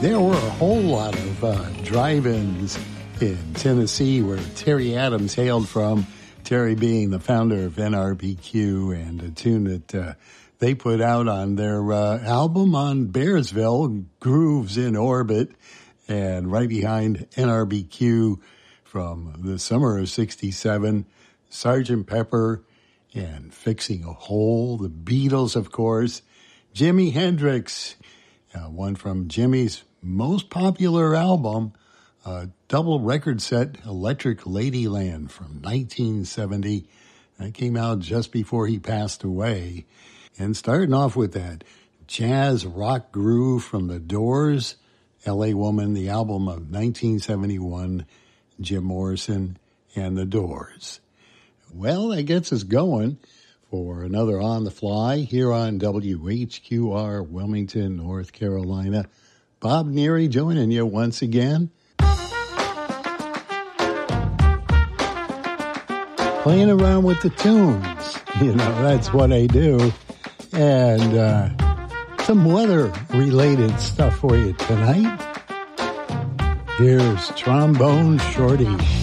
There were a whole lot of drive-ins in Tennessee where Terry Adams hailed from, Terry being the founder of NRBQ, and a tune that they put out on their album on Bearsville, Grooves in Orbit, and right behind NRBQ from the summer of 67, Sgt. Pepper and Fixing a Hole, the Beatles, of course, Jimi Hendrix, one from Jimmy's most popular album, double record set, Electric Ladyland from 1970. That came out just before he passed away. And starting off with that jazz rock groove from The Doors, L.A. Woman, the album of 1971, Jim Morrison and The Doors. Well, that gets us going for another On the Fly here on WHQR, Wilmington, North Carolina. Bob Neary joining you once again. Playing around with the tunes. You know, that's what I do. And some weather-related stuff for you tonight. Here's Trombone Shorty.